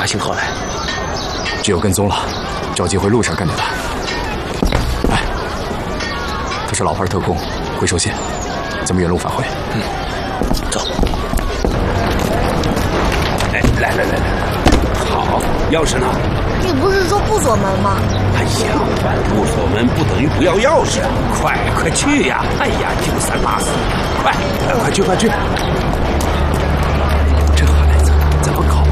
发信号来？ 只有跟踪了，找机会路上干掉他。哎，他是老牌特工，会收线，咱们原路返回。 走。哎，来，好，钥匙呢？ 你不是说不锁门吗？ 哎呀，不锁门不等于不要钥匙啊！快去呀！哎呀，丢三落四，快去！